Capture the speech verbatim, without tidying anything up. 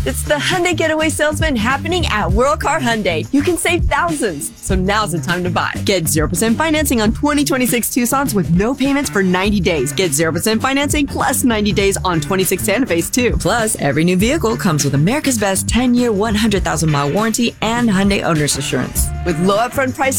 It's the Hyundai Getaway Salesman happening at World Car Hyundai. You can save thousands, so now's the time to buy. Get zero percent financing on twenty twenty-six Tucson's with no payments for ninety days. Get zero percent financing plus ninety days on twenty-six Santa Fe's too. Plus, every new vehicle comes with America's Best ten-year, one hundred thousand mile warranty and Hyundai Owner's Assurance. With low upfront pricing